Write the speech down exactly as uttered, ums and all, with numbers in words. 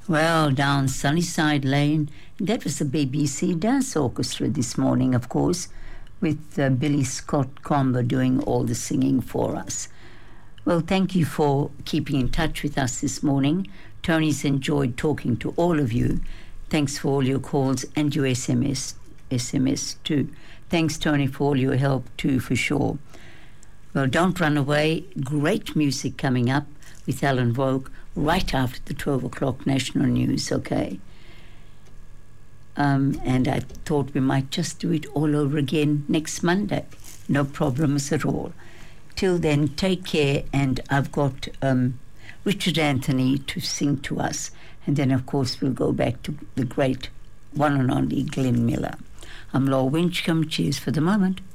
Well, down Sunnyside Lane, that was the B B C Dance Orchestra this morning, of course, with uh, Billy Scott Comber doing all the singing for us. Well, thank you for keeping in touch with us this morning. Tony's enjoyed talking to all of you. Thanks for all your calls and your S M S, S M S too. Thanks, Tony, for all your help too, for sure. Well, don't run away. Great music coming up with Alan Vogue right after the twelve o'clock national news, okay? Um, and I thought we might just do it all over again next Monday. No problems at all. Till then, take care, and I've got um, Richard Anthony to sing to us, and then, of course, we'll go back to the great one and only Glenn Miller. I'm Laura Winchcombe. Cheers for the moment.